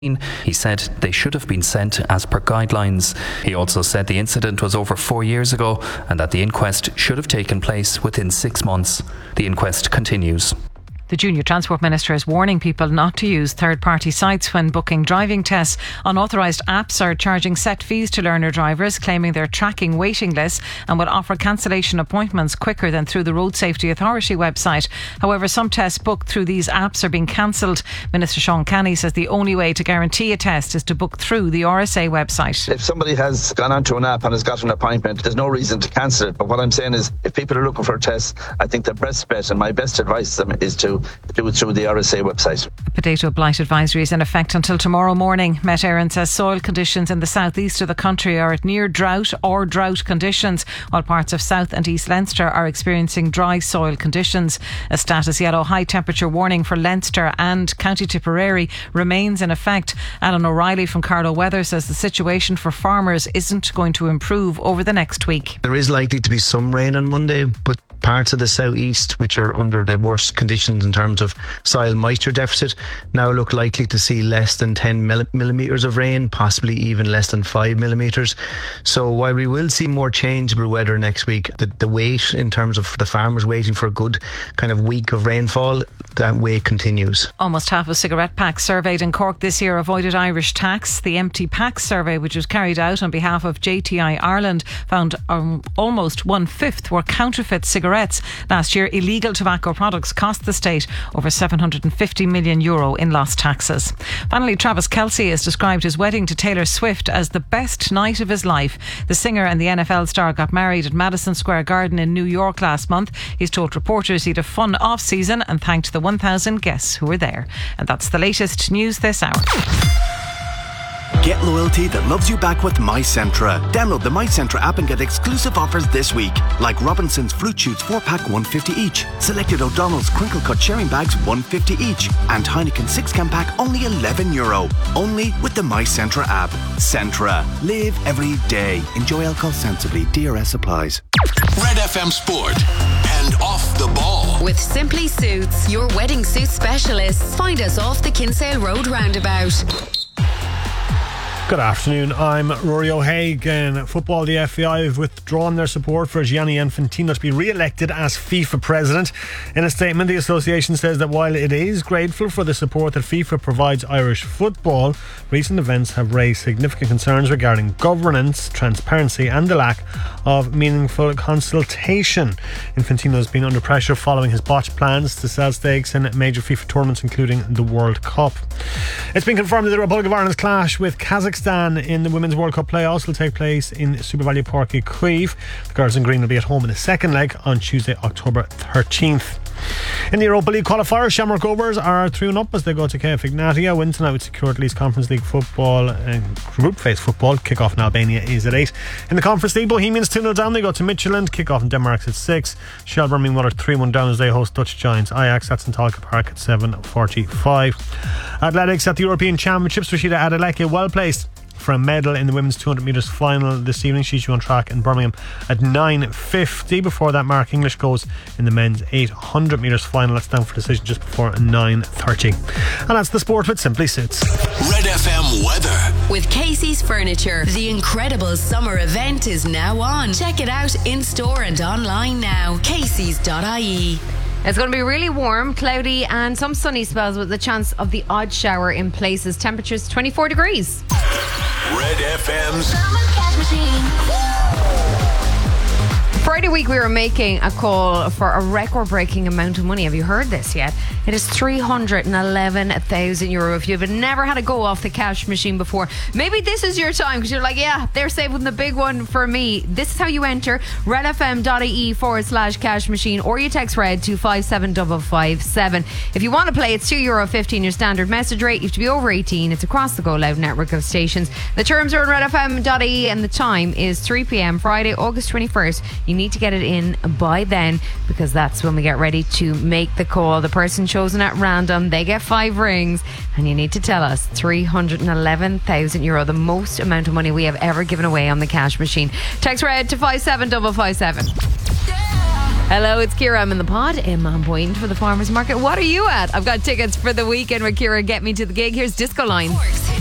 He said they should have been sent as per guidelines. He also said the incident was over 4 years ago and that the inquest should have taken place within 6 months. The inquest continues. The Junior Transport Minister is warning people not to use third-party sites when booking driving tests. Unauthorised apps are charging set fees to learner drivers, claiming they're tracking waiting lists and would offer cancellation appointments quicker than through the Road Safety Authority website. However, some tests booked through these apps are being cancelled. Minister Sean Canny says the only way to guarantee a test is to book through the RSA website. If somebody has gone onto an app and has got an appointment, there's no reason to cancel it. But what I'm saying is, if people are looking for a test, I think the best bet and my best advice to them is to do it through the RSA website. A potato blight advisory is in effect until tomorrow morning. Met Éireann says soil conditions in the southeast of the country are at near drought or drought conditions, while parts of South and East Leinster are experiencing dry soil conditions. A status yellow high temperature warning for Leinster and County Tipperary remains in effect. Alan O'Reilly from Carlow Weather says the situation for farmers isn't going to improve over the next week. There is likely to be some rain on Monday, but parts of the southeast, which are under the worst conditions in terms of soil moisture deficit, now look likely to see less than 10 millimetres of rain, possibly even less than 5 millimetres. So while we will see more changeable weather next week, the wait in terms of the farmers waiting for a good kind of week of rainfall, that wait continues. Almost half of cigarette packs surveyed in Cork this year avoided Irish tax. The Empty Packs survey, which was carried out on behalf of JTI Ireland, found almost 1/5 were counterfeit cigarettes. Last year, illegal tobacco products cost the state over €750 million in lost taxes. Finally, Travis Kelce has described his wedding to Taylor Swift as the best night of his life. The singer and the NFL star got married at Madison Square Garden in New York last month. He's told reporters he'd a fun off-season and thanked the 1,000 guests who were there. And that's the latest news this hour. Get loyalty that loves you back with MyCentra. Download the MyCentra app and get exclusive offers this week. Like Robinson's Fruit Shoots 4-pack $150 each. Selected O'Donnell's Crinkle Cut Sharing Bags $150 each. And Heineken 6-can pack only €11. Only with the MyCentra app. Centra. Live every day. Enjoy alcohol sensibly. DRS applies. Red FM Sport and Off the Ball. With Simply Suits, your wedding suit specialists. Find us off the Kinsale Road roundabout. Good afternoon, I'm Rory O'Hagan. Football, the FAI have withdrawn their support for Gianni Infantino to be re-elected as FIFA president. In a statement, the association says that while it is grateful for the support that FIFA provides Irish football, recent events have raised significant concerns regarding governance, transparency and the lack of meaningful consultation. Infantino has been under pressure following his botched plans to sell stakes in major FIFA tournaments, including the World Cup. It's been confirmed that the Republic of Ireland's clash with Kazakhstan in the Women's World Cup playoffs will take place in Super Value Park in Kyiv. The girls in green will be at home in the second leg on Tuesday, October 13th. In the Europa League qualifiers, Shamrock Rovers are 3-up as they go to KF Ignatia. Win tonight would secure at least Conference League football and group phase football. Kick-off in Albania is at 8. In the Conference League, Bohemians 2-0 down. They go to Midtjylland. Kick-off in Denmark's at 6. Shelbourne meanwhile are 3-1 down as they host Dutch giants Ajax. That's in Talca Park at 7:45. Athletics at the European Championships. Rashida Adeleke well placed for a medal in the women's 200 metres final this evening. She's due on track in Birmingham at 9:50. Before that, Mark English goes in the men's 800 metres final. That's down for decision just before 9:30. And that's the sport with Simply Suits. Red FM weather. With Casey's Furniture, the incredible summer event is now on. Check it out in store and online now. Casey's.ie. It's going to be really warm, cloudy and some sunny spells with the chance of the odd shower in places. Temperatures 24 degrees. Red FM's Friday week we were making a call for a record-breaking amount of money. Have you heard this yet? It is €311,000. If you've never had a go off the cash machine before, maybe this is your time because you're like, yeah, they're saving the big one for me. This is how you enter: redfm.ie/cash machine, or you text red to 57557. If you want to play, it's €2.15 your standard message rate. You have to be over 18. It's across the Go Loud network of stations. The terms are on redfm.ie and the time is 3 p.m. Friday, August 21st. You need to get it in by then because that's when we get ready to make the call. The person chosen at random, they get 5 rings, and you need to tell us €311,000, the most amount of money we have ever given away on the cash machine. Text red to 57557. Hello, it's Ciara. I'm in the pod in Man Point for the Farmers Market. What are you at? I've got tickets for the weekend with Ciara. Get me to the gig. Here's Disco Line.